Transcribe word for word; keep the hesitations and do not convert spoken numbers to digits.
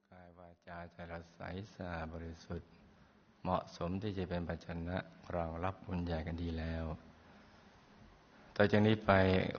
กายวาจาใจเราใสสะอาดบริสุทธิ์เหมาะสมที่จะเป็นภาชนะรองรับบุญใหญ่กันดีแล้วต่อจากนี้ไป